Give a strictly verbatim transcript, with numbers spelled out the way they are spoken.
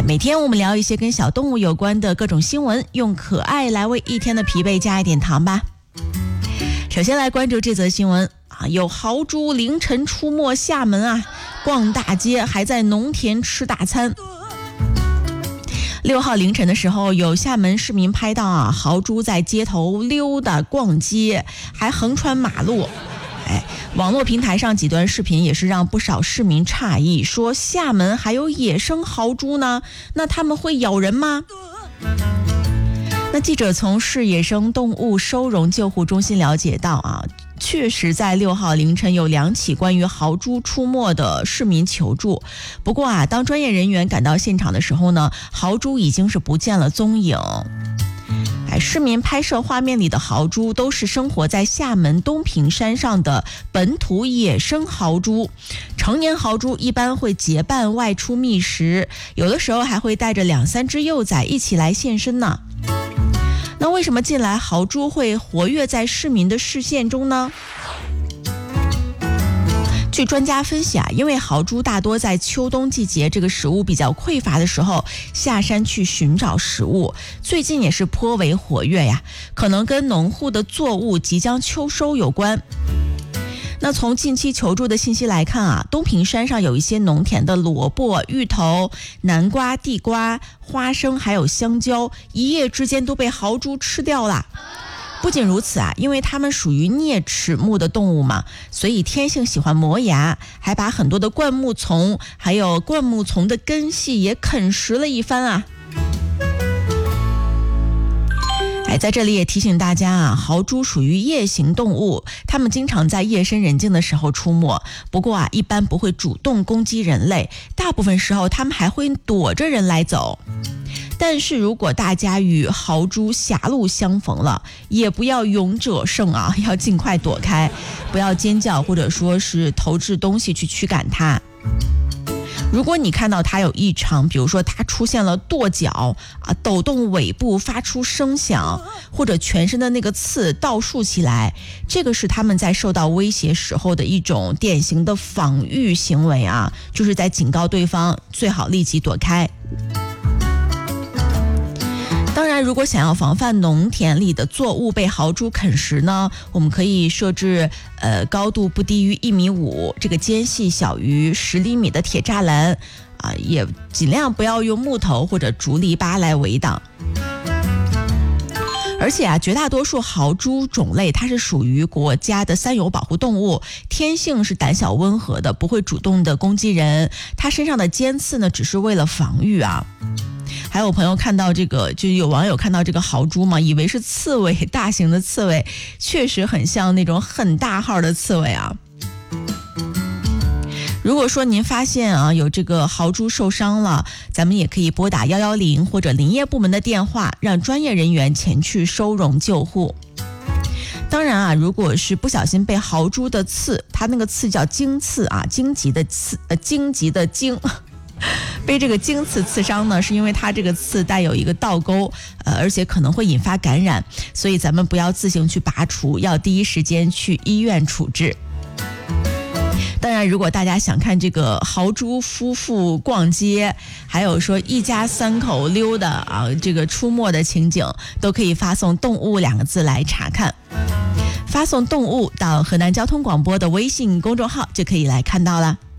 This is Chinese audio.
哎，每天我们聊一些跟小动物有关的各种新闻，用可爱来为一天的疲惫加一点糖吧。首先来关注这则新闻啊，有豪猪凌晨出没厦门啊，逛大街还在农田吃大餐。六号凌晨的时候，有厦门市民拍到啊，豪猪在街头溜达逛街，还横穿马路。哎，网络平台上几段视频也是让不少市民诧异，说厦门还有野生豪猪呢，那他们会咬人吗？那记者从市野生动物收容救护中心了解到啊，确实在六号凌晨有两起关于豪猪出没的市民求助。不过啊，当专业人员赶到现场的时候呢，豪猪已经是不见了踪影。哎，市民拍摄画面里的豪猪都是生活在厦门东平山上的本土野生豪猪。成年豪猪一般会结伴外出觅食，有的时候还会带着两三只幼崽一起来现身呢。那为什么近来豪猪会活跃在市民的视线中呢？据专家分析啊，因为豪猪大多在秋冬季节这个食物比较匮乏的时候下山去寻找食物，最近也是颇为活跃呀，可能跟农户的作物即将秋收有关。那从近期求助的信息来看啊，东平山上有一些农田的萝卜、芋头、南瓜、地瓜、花生还有香蕉，一夜之间都被豪猪吃掉了。不仅如此啊，因为它们属于啮齿目的动物嘛，所以天性喜欢磨牙，还把很多的灌木丛还有灌木丛的根系也啃食了一番啊。哎，在这里也提醒大家啊，豪猪属于夜行动物，它们经常在夜深人静的时候出没。不过啊，一般不会主动攻击人类，大部分时候它们还会躲着人来走。但是如果大家与豪猪狭路相逢了，也不要勇者胜啊，要尽快躲开，不要尖叫或者说是投掷东西去驱赶它。如果你看到它有异常，比如说它出现了跺脚啊、抖动尾部发出声响，或者全身的那个刺倒竖起来，这个是它们在受到威胁时候的一种典型的防御行为啊，就是在警告对方最好立即躲开。当然，如果想要防范农田里的作物被豪猪啃食呢，我们可以设置呃高度不低于一米五，这个间隙小于十厘米的铁栅栏啊，也尽量不要用木头或者竹篱笆来围挡。而且啊，绝大多数豪猪种类它是属于国家的三有保护动物，天性是胆小温和的，不会主动的攻击人。它身上的尖刺呢，只是为了防御啊。还有朋友看到这个，就有网友看到这个豪猪嘛，以为是刺猬，大型的刺猬，确实很像那种很大号的刺猬啊。如果说您发现啊有这个豪猪受伤了，咱们也可以拨打一一零或者林业部门的电话，让专业人员前去收容救护。当然啊，如果是不小心被豪猪的刺，它那个刺叫荆刺啊，荆棘的刺，呃，荆棘的荆。被这个荆刺刺伤呢，是因为它这个刺带有一个倒钩，呃，而且可能会引发感染，所以咱们不要自行去拔除，要第一时间去医院处置。当然，如果大家想看这个豪猪夫妇逛街，还有说一家三口溜达啊，这个出没的情景，都可以发送动物两个字来查看。发送动物到河南交通广播的微信公众号就可以来看到了。